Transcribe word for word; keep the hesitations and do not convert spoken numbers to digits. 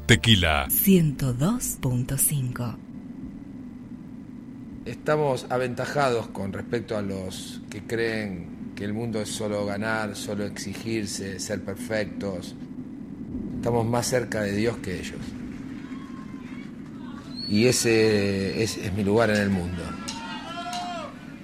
Tequila ciento dos punto cinco. Estamos aventajados con respecto a los que creen que el mundo es solo ganar, solo exigirse, ser perfectos. Estamos más cerca de Dios que ellos. Y ese es, es mi lugar en el mundo.